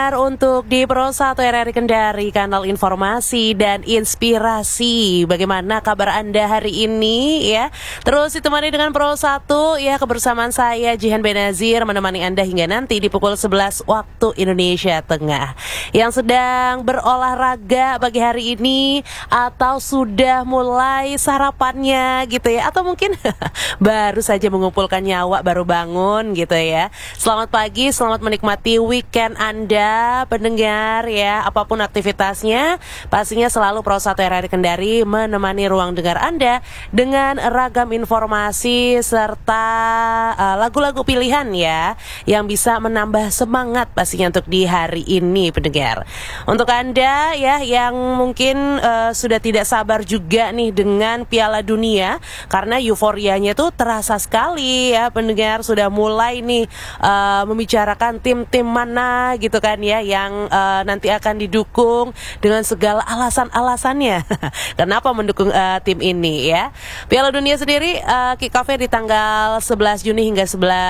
Untuk di Pro 1 RRI Kendari, kanal informasi dan inspirasi. Bagaimana kabar Anda hari ini ya? Terus ditemani dengan Pro 1 ya, kebersamaan saya Jihan Benazir menemani Anda hingga nanti di pukul 11 waktu Indonesia Tengah. Yang sedang berolahraga pagi hari ini atau sudah mulai sarapannya gitu ya, atau mungkin baru saja mengumpulkan nyawa, baru bangun gitu ya. Selamat pagi, selamat menikmati weekend Anda pendengar ya, apapun aktivitasnya, pastinya selalu Pro 1 RRI Kendari menemani ruang dengar Anda dengan ragam informasi serta lagu-lagu pilihan ya, yang bisa menambah semangat pastinya untuk di hari ini pendengar. Untuk Anda ya yang mungkin sudah tidak sabar juga nih dengan Piala Dunia, karena euforianya tuh terasa sekali ya pendengar, sudah mulai nih membicarakan tim-tim mana gitu kan ya, yang nanti akan didukung dengan segala alasan-alasannya kenapa mendukung tim ini ya. Piala Dunia sendiri kick-off-nya di tanggal 11 Juni hingga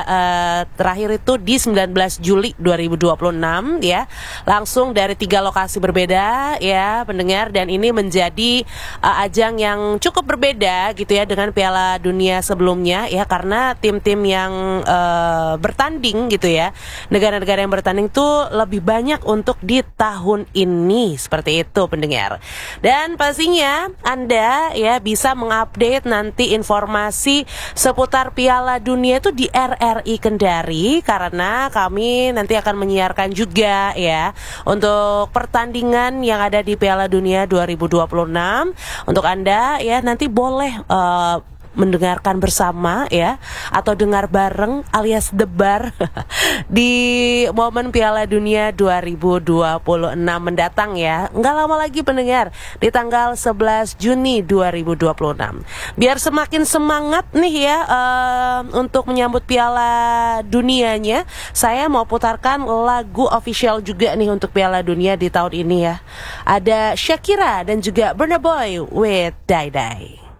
terakhir itu di 19 Juli 2026 ya. Langsung dari 3 lokasi berbeda ya pendengar, dan ini menjadi ajang yang cukup berbeda gitu ya dengan Piala Dunia sebelumnya ya, karena tim-tim yang bertanding gitu ya, negara-negara yang bertanding tuh lebih banyak untuk di tahun ini, seperti itu pendengar. Dan pastinya Anda ya bisa mengupdate nanti informasi seputar Piala Dunia itu di RRI Kendari, karena kami nanti akan menyiarkan juga ya untuk pertandingan yang ada di Piala Dunia 2026. Untuk Anda ya nanti boleh mendengarkan bersama ya, atau dengar bareng alias debar di momen Piala Dunia 2026 mendatang ya. Nggak lama lagi pendengar, di tanggal 11 Juni 2026. Biar semakin semangat nih ya untuk menyambut Piala Dunianya, saya mau putarkan lagu official juga nih untuk Piala Dunia di tahun ini ya. Ada Shakira dan juga Burna Boy with Die Die.